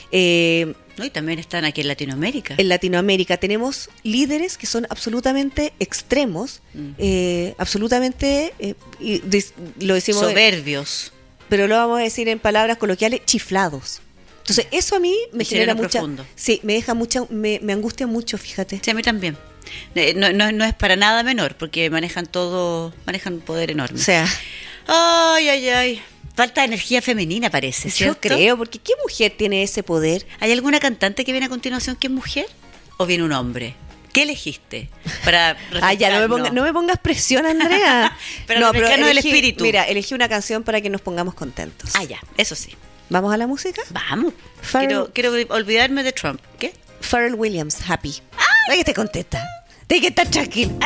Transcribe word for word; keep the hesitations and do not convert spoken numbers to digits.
Eh, No, y también están aquí en Latinoamérica. en Latinoamérica tenemos líderes que son absolutamente extremos, Mm. eh, absolutamente, eh, y dis- lo decimos, Soberbios. pero lo vamos a decir en palabras coloquiales, chiflados. Entonces eso a mí me Y genera chileno mucha, profundo. sí, me deja mucha, me, me angustia mucho, fíjate. Sí, a mí también. Eh, No, no, no es para nada menor, porque manejan todo, manejan un poder enorme. O sea, Ay, ay, ay. Falta de energía femenina, parece, yo ¿cierto? creo, porque ¿qué mujer tiene ese poder? ¿Hay alguna cantante que viene a continuación que es mujer? ¿O viene un hombre? ¿Qué elegiste? Para Ah, ya, no me, ponga- refrescarnos? no me pongas presión, Andrea. Para refrescarnos del elegí- espíritu. Mira, elegí una canción para que nos pongamos contentos. Ah, ya, eso sí. ¿Vamos a la música? Vamos. Pharrell- Quiero, quiero olvidarme de Trump. ¿Qué? Pharrell Williams, Happy. Ay, que te contesta. Tienes que estar tranquila.